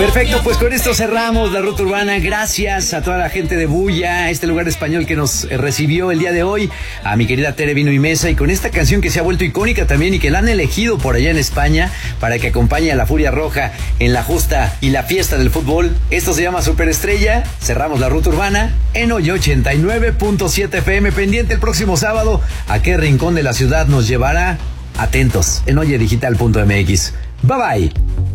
Perfecto, pues con esto cerramos la ruta urbana. Gracias a toda la gente de Bulla, este lugar español que nos recibió el día de hoy, a mi querida Tere Vino y Mesa, y con esta canción que se ha vuelto icónica también y que la han elegido por allá en España para que acompañe a la Furia Roja en la justa y la fiesta del fútbol. Esto se llama Superestrella. Cerramos la ruta urbana en hoy 89.7 FM. Pendiente el próximo sábado a qué rincón de la ciudad nos llevará. Atentos en oyedigital.mx. Bye bye.